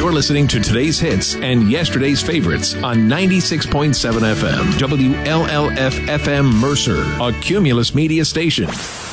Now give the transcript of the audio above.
You're listening to today's hits and yesterday's favorites on 96.7 FM, WLLF FM Mercer, a Cumulus Media station.